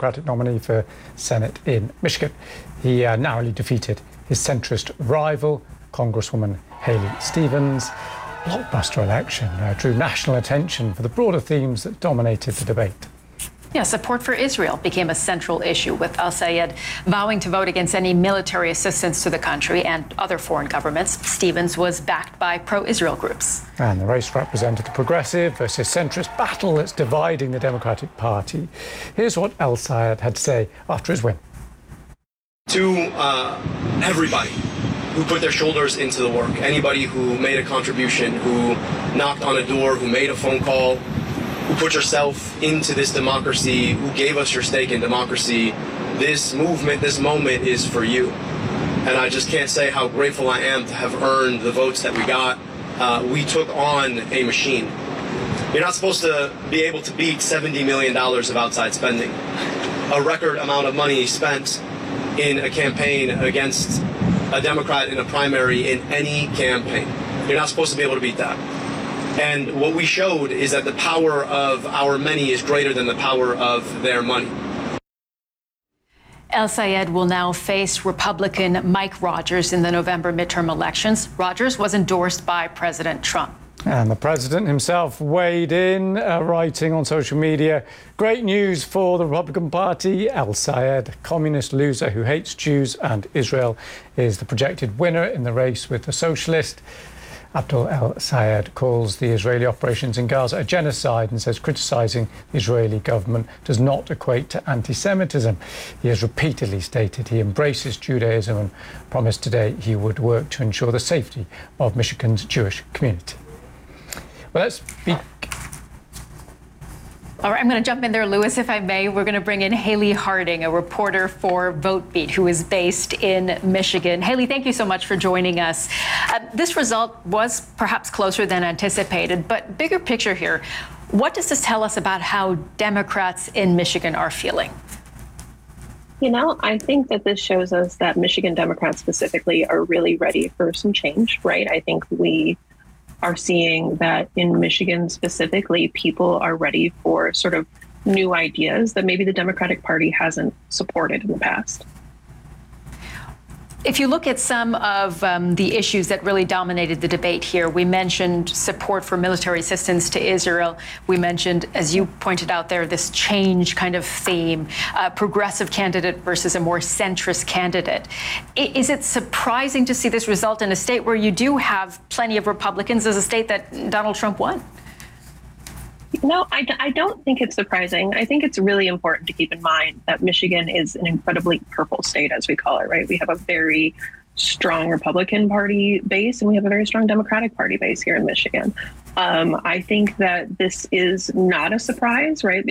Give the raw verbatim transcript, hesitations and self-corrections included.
Democratic nominee for Senate in Michigan. He uh, narrowly defeated his centrist rival, Congresswoman Haley Stevens. Blockbuster election uh, drew national attention for the broader themes that dominated the debate. Yeah, support for Israel became a central issue, with El-Sayed vowing to vote against any military assistance to the country and other foreign governments. Stevens was backed by pro-Israel groups. And the race represented the progressive versus centrist battle that's dividing the Democratic Party. Here's what El-Sayed had to say after his win. To uh, everybody who put their shoulders into the work, anybody who made a contribution, who knocked on a door, who made a phone call, who put yourself into this democracy, who gave us your stake in democracy, this movement, this moment is for you. And I just can't say how grateful I am to have earned the votes that we got. Uh, we took on a machine. You're not supposed to be able to beat seventy million dollars of outside spending, a record amount of money spent in a campaign against a Democrat in a primary in any campaign. You're not supposed to be able to beat that. And what we showed is that the power of our many is greater than the power of their money. El-Sayed will now face Republican Mike Rogers in the November midterm elections. Rogers was endorsed by President Trump. And the president himself weighed in, uh, writing on social media, "Great news for the Republican Party. El-Sayed, communist loser who hates Jews and Israel, is the projected winner in the race with the socialist." Abdul El-Sayed calls the Israeli operations in Gaza a genocide and says criticising the Israeli government does not equate to anti-Semitism. He has repeatedly stated he embraces Judaism and promised today he would work to ensure the safety of Michigan's Jewish community. Well, let's be... All right, I'm going to jump in there, Lewis, if I may. We're going to bring in Haley Harding, a reporter for VoteBeat, who is based in Michigan. Haley, thank you so much for joining us. Uh, this result was perhaps closer than anticipated, but bigger picture here, what does this tell us about how Democrats in Michigan are feeling? You know, I think that this shows us that Michigan Democrats specifically are really ready for some change, right? I think we are seeing that in Michigan specifically, people are ready for sort of new ideas that maybe the Democratic Party hasn't supported in the past. If you look at some of um, the issues that really dominated the debate here, we mentioned support for military assistance to Israel. We mentioned, as you pointed out there, this change kind of theme, uh, progressive candidate versus a more centrist candidate. I- is it surprising to see this result in a state where you do have plenty of Republicans, as a state that Donald Trump won? No, I, I don't think it's surprising. I think it's really important to keep in mind that Michigan is an incredibly purple state, as we call it, right? We have a very strong Republican Party base and we have a very strong Democratic Party base here in Michigan. Um, I think that this is not a surprise, right?